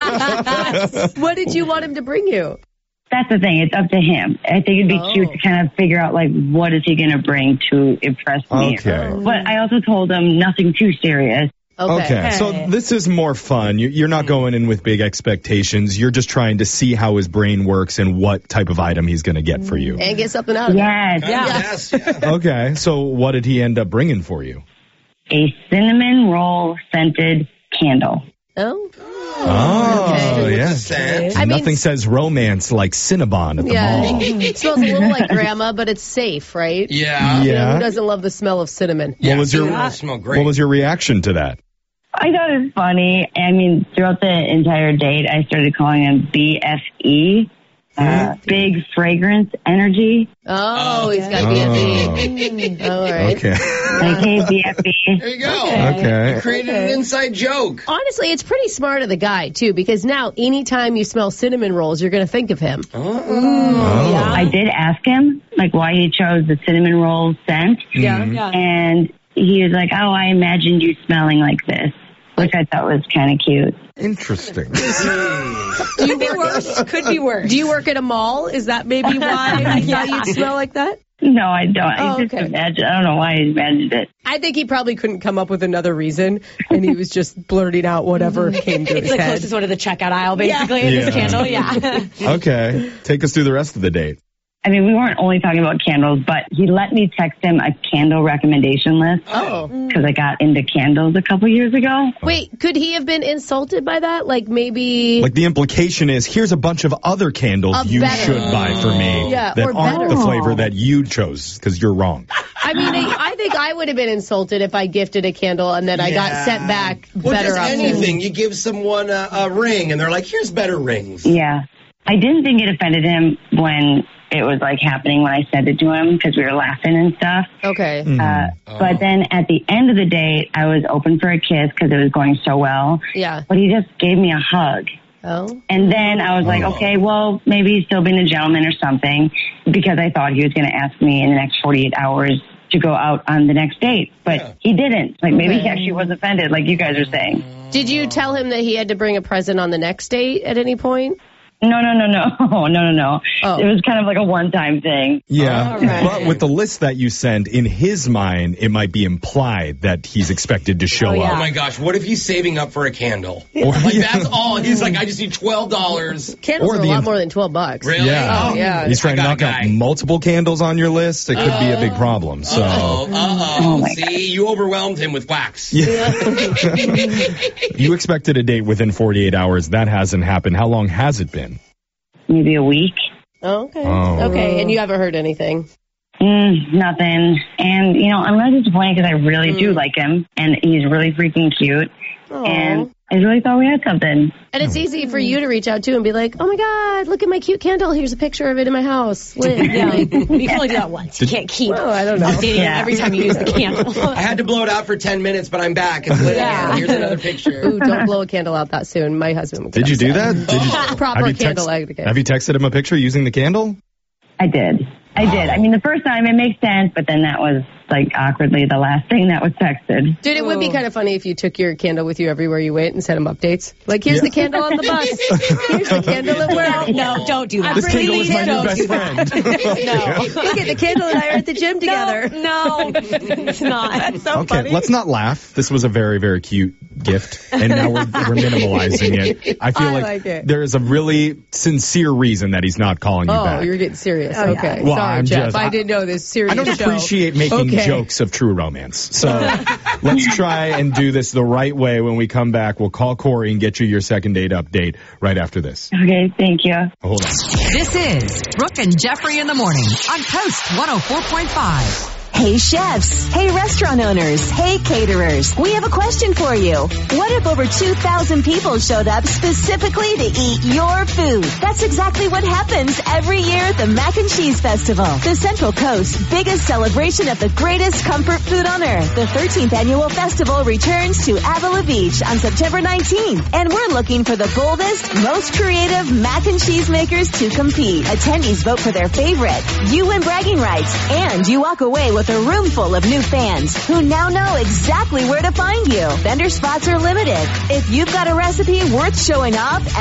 What did you want him to bring you? That's the thing. It's up to him. I think it'd be cute to kind of figure out, like, what is he going to bring to impress me. Okay. But I also told him nothing too serious. Okay, so this is more fun. You're not going in with big expectations. You're just trying to see how his brain works and what type of item he's going to get for you. And get something out of it. Yes. Okay, so what did he end up bringing for you? A cinnamon roll scented candle. Oh, yes. I mean, Nothing says romance like Cinnabon at the mall. It smells a little like grandma, but it's safe, right? Yeah. You know, who doesn't love the smell of cinnamon? What was smell great. What was your reaction to that? I thought it was funny. I mean, throughout the entire date, I started calling him BFE. Big fragrance energy. Oh, he's got BFE. All right. Okay. Like, hey, BFE. There you go. Okay. You created an inside joke. Honestly, it's pretty smart of the guy, too, because now anytime you smell cinnamon rolls, you're going to think of him. I did ask him, like, why he chose the cinnamon roll scent. And he was like, oh, I imagined you smelling like this, which I thought was kind of cute. Interesting. Could be worse. Could be worse. Do you work at a mall? Is that maybe why you thought you'd smell like that? No, I don't. I just okay. imagined. I don't know why I imagined it. I think he probably couldn't come up with another reason, and he was just blurting out whatever came to his It's the head. closest one to the checkout aisle, basically, in this candle. Okay, take us through the rest of the date. I mean, we weren't only talking about candles, but he let me text him a candle recommendation list. Because I got into candles a couple years ago. Wait, could he have been insulted by that? Like maybe... Like the implication is, here's a bunch of other candles you should buy for me that aren't the flavor that you chose because you're wrong. I mean, I think I would have been insulted if I gifted a candle and then I got sent back better options. Anything. You give someone a ring and they're like, here's better rings. Yeah. I didn't think it offended him when it was like happening when I sent it to him because we were laughing and stuff. Okay. But then at the end of the date, I was open for a kiss because it was going so well. Yeah. But he just gave me a hug. Oh. And then I was like, okay, well, maybe he's still being a gentleman or something because I thought he was going to ask me in the next 48 hours to go out on the next date. But he didn't. Like maybe he actually was offended like you guys are saying. Did you tell him that he had to bring a present on the next date at any point? No. It was kind of like a one-time thing. Yeah, but with the list that you send, in his mind, it might be implied that he's expected to show up. Oh my gosh, what if he's saving up for a candle? Like that's all. He's like, I just need $12. Candles are a lot more than $12. Really? Yeah. Oh, yeah. He's trying to knock out multiple candles on your list. It could be a big problem. So, See, you overwhelmed him with wax. Yeah. You expected a date within 48 hours. That hasn't happened. How long has it been? Maybe a week. Okay. Okay, and you haven't heard anything? Nothing. And, you know, I'm really disappointed because I really do like him, and he's really freaking cute. And I really thought we had something. And it's easy for you to reach out to and be like, oh my God, look at my cute candle. Here's a picture of it in my house. You can only do that once. You can't keep I don't know. updating it every time you use the candle. I had to blow it out for 10 minutes, but I'm back. It's lit again. Here's another picture. Ooh, don't blow a candle out that soon. My husband would get Did you do upset. that? Proper candle etiquette. Have you texted him a picture using the candle? I did. I mean, the first time it makes sense, but then that was like awkwardly the last thing that was texted. Dude, it would be kind of funny if you took your candle with you everywhere you went and sent him updates. Like, here's the candle on the bus. Here's the candle at work. No, don't do that. This candle is my new best friend. No. Look at the candle and I are at the gym together. No, it's not. That's so funny. Let's not laugh. This was a very, very cute gift, and now we're minimalizing it. I feel like there is a really sincere reason that he's not calling you back. Oh, you're getting serious. Oh, okay. yeah. Well, Sorry, Jeff. I didn't know this serious I don't show. appreciate making jokes of true romance. So let's try and do this the right way. When we come back, we'll call Corey and get you your second date update right after this. Okay, thank you. Hold on. This is Brooke and Jeffrey in the morning on Coast 104.5. Hey chefs, hey restaurant owners, hey caterers, we have a question for you. What if over 2,000 people showed up specifically to eat your food? That's exactly what happens every year at the Mac and Cheese Festival, the Central Coast's biggest celebration of the greatest comfort food on earth. The 13th annual festival returns to Avila Beach on September 19th, and we're looking for the boldest, most creative mac and cheese makers to compete. Attendees vote for their favorite. You win bragging rights, and you walk away with a room full of new fans who now know exactly where to find you. Vendor spots are limited. If you've got a recipe worth showing off